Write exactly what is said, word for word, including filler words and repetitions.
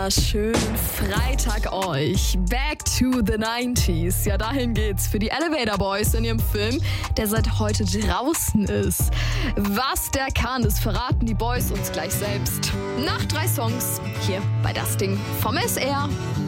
wunderschönen Freitag euch. Back to the nineties. Ja, dahin geht's für die Elevator Boys in ihrem Film, der seit heute draußen ist. Was der kann, das verraten die Boys uns gleich selbst. Nach drei Songs hier bei Das Ding vom S R.